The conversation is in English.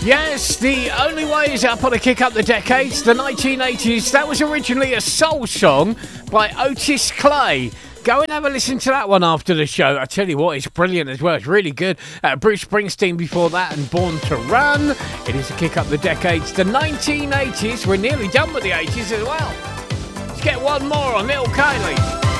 Yes, The Only Way is up on a Kick Up the Decades, the 1980s. That was originally a soul song by Otis Clay. Go and have a listen to that one after the show. I tell you what, it's brilliant as well. It's really good. Bruce Springsteen before that and Born to Run. It is a Kick Up the Decades, the 1980s. We're nearly done with the 80s as well. Let's get one more on Little Kylie.